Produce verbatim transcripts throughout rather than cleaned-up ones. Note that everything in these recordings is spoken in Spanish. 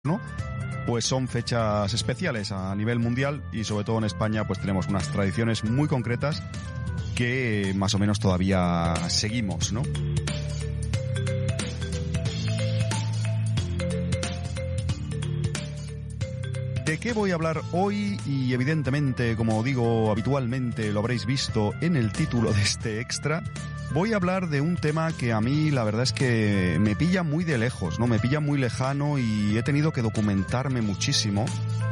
¿no? Pues son fechas especiales a nivel mundial y sobre todo en España pues tenemos unas tradiciones muy concretas que más o menos todavía seguimos, ¿no? ¿De qué voy a hablar hoy? Y evidentemente, como digo habitualmente, lo habréis visto en el título de este extra. Voy a hablar de un tema que a mí la verdad es que me pilla muy de lejos, ¿no? Me pilla muy lejano y he tenido que documentarme muchísimo.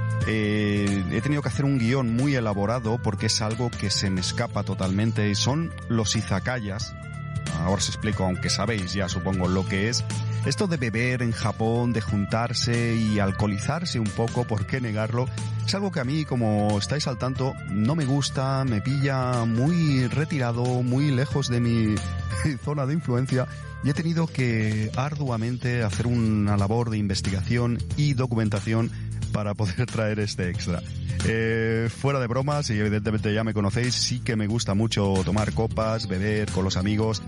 Eh, he tenido que hacer un guión muy elaborado porque es algo que se me escapa totalmente y son los izakayas. Ahora os explico, aunque sabéis ya supongo lo que es. Esto de beber en Japón, de juntarse y alcoholizarse un poco, ¿por qué negarlo? Es algo que a mí, como estáis al tanto, no me gusta, me pilla muy retirado, muy lejos de mi zona de influencia y he tenido que arduamente hacer una labor de investigación y documentación para poder traer este extra. Eh, fuera de bromas, y evidentemente ya me conocéis, sí que me gusta mucho tomar copas, beber con los amigos.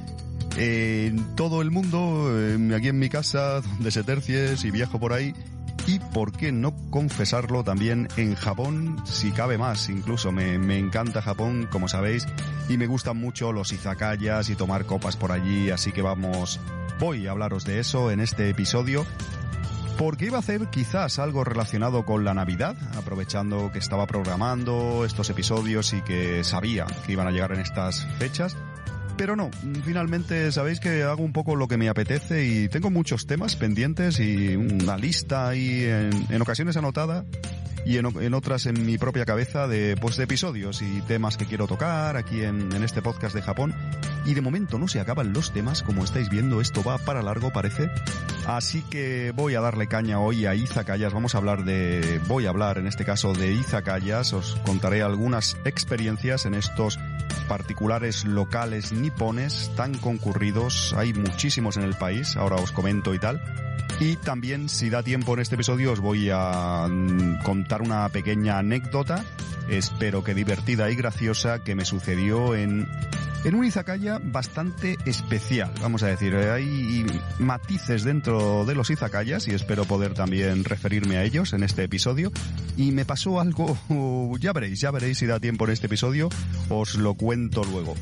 Eh, en todo el mundo, eh, aquí en mi casa, donde se tercie, si viajo por ahí. Y por qué no confesarlo también en Japón, si cabe más, incluso me, me encanta Japón, como sabéis, y me gustan mucho los izakayas y tomar copas por allí, así que vamos, voy a hablaros de eso en este episodio, porque iba a hacer quizás algo relacionado con la Navidad, aprovechando que estaba programando estos episodios y que sabía que iban a llegar en estas fechas. Pero no, finalmente sabéis que hago un poco lo que me apetece y tengo muchos temas pendientes y una lista ahí en, en ocasiones anotada y en, en otras en mi propia cabeza de, pues, de episodios y temas que quiero tocar aquí en, en este podcast de Japón. Y de momento no se acaban los temas, como estáis viendo, esto va para largo parece. Así que voy a darle caña hoy a izakayas, vamos a hablar de, voy a hablar en este caso de izakayas, os contaré algunas experiencias en estos particulares locales nipones tan concurridos, hay muchísimos en el país, ahora os comento y tal. Y también, si da tiempo en este episodio, os voy a contar una pequeña anécdota, espero que divertida y graciosa, que me sucedió en, en un izakaya bastante especial. Vamos a decir, hay matices dentro de los izakayas y espero poder también referirme a ellos en este episodio. Y me pasó algo, ya veréis, ya veréis si da tiempo en este episodio, os lo cuento luego.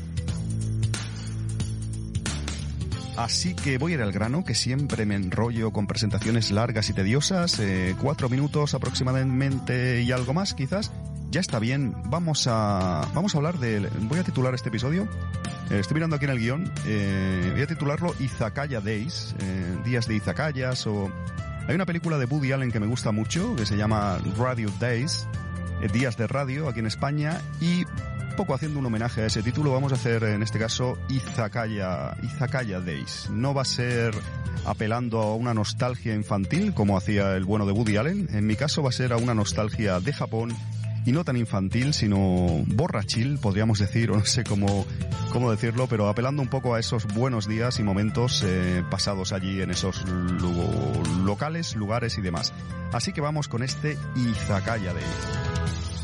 Así que voy a ir al grano, que siempre me enrollo con presentaciones largas y tediosas, eh, cuatro minutos aproximadamente y algo más quizás. Ya está bien, vamos a vamos a hablar de... Voy a titular este episodio, eh, estoy mirando aquí en el guión, eh, voy a titularlo Izakaya Days, eh, días de izakayas o... Hay una película de Woody Allen que me gusta mucho, que se llama Radio Days, eh, días de radio aquí en España, y poco haciendo un homenaje a ese título vamos a hacer en este caso Izakaya, Izakaya Days. No va a ser apelando a una nostalgia infantil como hacía el bueno de Woody Allen, en mi caso va a ser a una nostalgia de Japón y no tan infantil, sino borrachil, podríamos decir, o no sé cómo, cómo decirlo, pero apelando un poco a esos buenos días y momentos eh, pasados allí en esos lo- locales, lugares y demás. Así que vamos con este Izakaya Days.